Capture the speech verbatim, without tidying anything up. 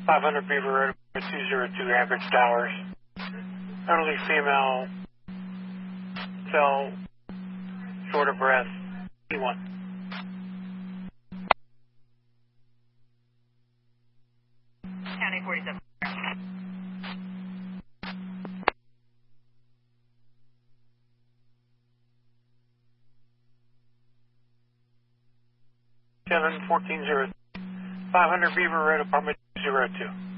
five hundred Beaver Road, two zero two, average Towers. Elderly female, cell, short of breath, T one. County forty-seven. seven fourteen zero, five hundred Beaver Road, apartment zero two.